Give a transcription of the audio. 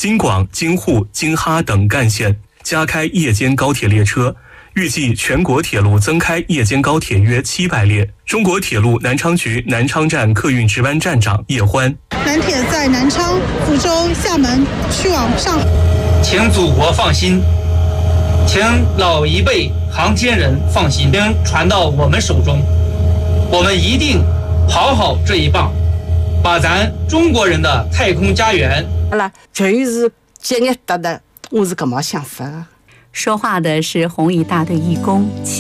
京广、京沪、京哈等干线加开夜间高铁列车，预计全国铁路增开夜间高铁约700列。中国铁路南昌局南昌站客运值班站长叶欢： 南铁在南昌、福州、厦门去往上海， 请祖国放心，请老一辈航天人放心，并传到我们手中，我们一定好好这一棒，把咱中国人的太空家园。 好了，就是节约得的，我是搿么想法。 说话的是红衣大队义工。